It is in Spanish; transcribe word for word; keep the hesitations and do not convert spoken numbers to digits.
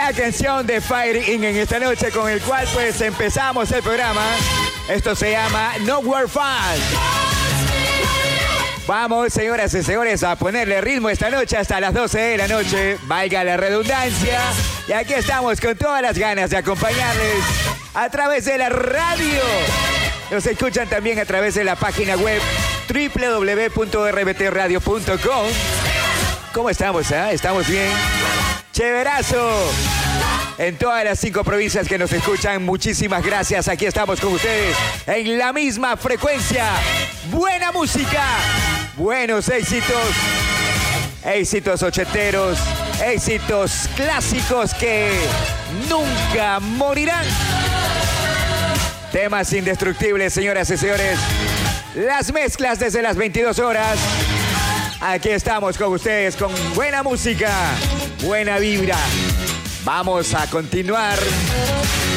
La canción de Fire In en esta noche con el cual pues empezamos el programa. Esto se llama Nowhere Fun. Vamos, señoras y señores, a ponerle ritmo esta noche hasta las doce de la noche. Valga la redundancia. Y aquí estamos con todas las ganas de acompañarles a través de la radio. Nos escuchan también a través de la página web doble u doble u doble u punto r b t radio punto com. ¿Cómo estamos? Eh? ¿Estamos bien? ¡Chéverazo! En todas las cinco provincias que nos escuchan, muchísimas gracias. Aquí estamos con ustedes en la misma frecuencia. Buena música, buenos éxitos, éxitos ochenteros, éxitos clásicos que nunca morirán. Temas indestructibles, señoras y señores. Las mezclas desde las veintidós horas. Aquí estamos con ustedes con buena música, buena vibra. Vamos a continuar